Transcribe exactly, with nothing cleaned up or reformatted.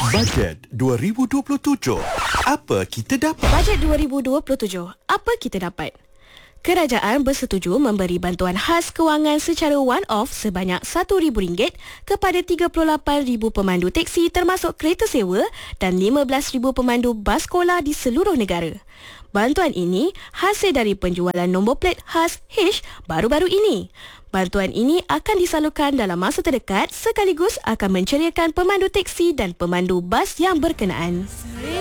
Bajet dua ribu dua puluh tujuh. Apa kita dapat? Bajet dua ribu dua puluh tujuh. Apa kita dapat? Kerajaan bersetuju memberi bantuan khas kewangan secara one-off sebanyak satu ribu ringgit kepada tiga puluh lapan ribu pemandu teksi termasuk kereta sewa dan lima belas ribu pemandu bas sekolah di seluruh negara. Bantuan ini hasil dari penjualan nombor plat khas H baru-baru ini. Bantuan ini akan disalurkan dalam masa terdekat sekaligus akan menceriakan pemandu teksi dan pemandu bas yang berkenaan.